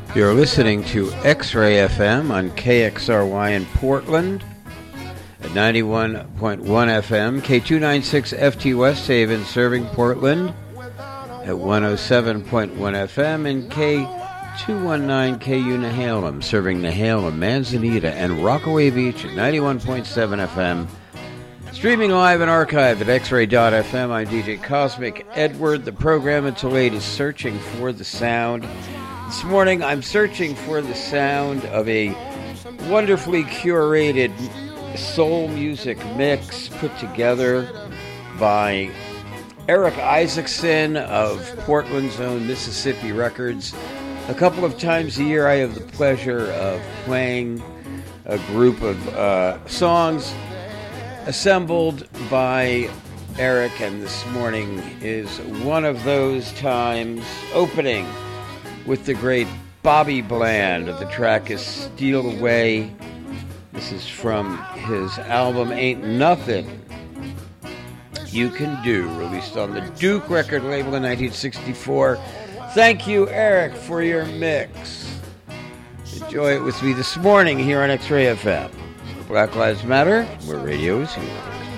You're listening to X-Ray FM on KXRY in Portland at 91.1 FM, K296 FT West Haven serving Portland at 107.1 FM, and K219 KU Nehalem serving Nehalem, Manzanita, and Rockaway Beach at 91.7 FM. Streaming live and archived at xray.fm. I'm DJ Cosmic Edward. The program until 8 is Searching for the Sound. This morning, I'm searching for the sound of a wonderfully curated soul music mix put together by Eric Isaacson of Portland's own Mississippi Records. A couple of times a year, I have the pleasure of playing a group of songs assembled by Eric, and this morning is one of those times, opening with the great Bobby Bland. The track is Steal Away. This is from his album Ain't Nothing You Can Do, released on the Duke record label in 1964. Thank you, Eric, for your mix. Enjoy it with me this morning here on X-Ray FM. Black Lives Matter, where radio is here.